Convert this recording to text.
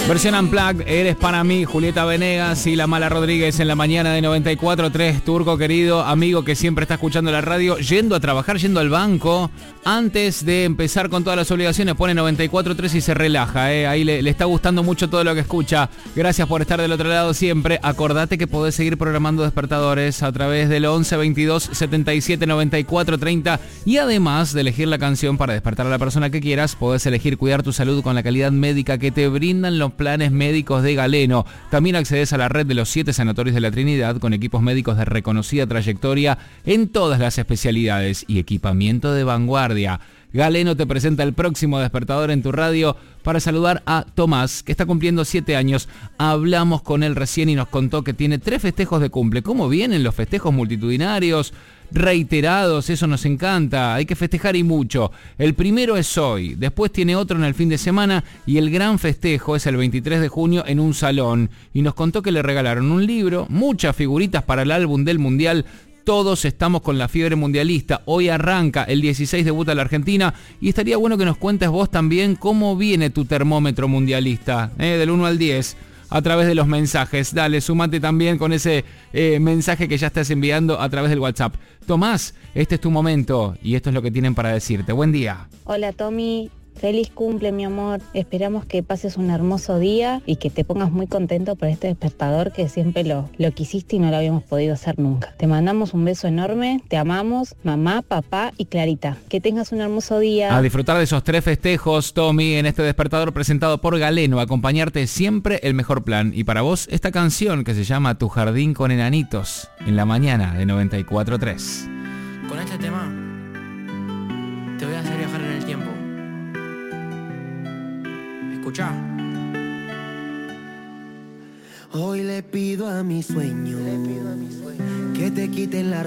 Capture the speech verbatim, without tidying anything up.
Versión Unplugged, Eres para mí, Julieta Venegas y La Mala Rodríguez en la mañana de noventa y cuatro punto tres. Turco querido, amigo que siempre está escuchando la radio, yendo a trabajar, yendo al banco. Antes de empezar con todas las obligaciones, pone noventa y cuatro punto tres y se relaja. ¿eh? Ahí le, le está gustando mucho todo lo que escucha. Gracias por estar del otro lado siempre. Acordate que podés seguir programando despertadores a través del once veintidós setenta y siete noventa y cuatro treinta. Y además de elegir la canción para despertar a la persona que quieras, podés elegir cuidar tu salud con la calidad médica que te brindan los planes médicos de Galeno. También accedes a la red de los siete sanatorios de la Trinidad con equipos médicos de reconocida trayectoria en todas las especialidades y equipamiento de vanguardia. Galeno te presenta el próximo despertador en tu radio para saludar a Tomás, que está cumpliendo siete años. Hablamos con él recién y nos contó que tiene tres festejos de cumple. ¿Cómo vienen los festejos multitudinarios? Reiterados, eso nos encanta, hay que festejar y mucho. El primero es hoy, después tiene otro en el fin de semana y el gran festejo es el veintitrés de junio en un salón. Y nos contó que le regalaron un libro, muchas figuritas para el álbum del Mundial. Todos estamos con la fiebre mundialista. Hoy arranca, el dieciséis debuta la Argentina y estaría bueno que nos cuentes vos también cómo viene tu termómetro mundialista, ¿eh? Del uno al diez. A través de los mensajes. Dale, sumate también con ese eh, mensaje que ya estás enviando a través del WhatsApp. Tomás, este es tu momento y esto es lo que tienen para decirte. Buen día. Hola Tommy, feliz cumple mi amor. Esperamos que pases un hermoso día y que te pongas muy contento por este despertador que siempre lo, lo quisiste y no lo habíamos podido hacer nunca. Te mandamos un beso enorme, te amamos, mamá, papá y Clarita. Que tengas un hermoso día. A disfrutar de esos tres festejos, Tommy, en este despertador presentado por Galeno. Acompañarte siempre el mejor plan. Y para vos, esta canción que se llama Tu jardín con enanitos, en la mañana de noventa y cuatro punto tres. Con este tema te voy a hacer viajar en el tiempo. Escuchá. Hoy le pido a mi sueño que te quiten la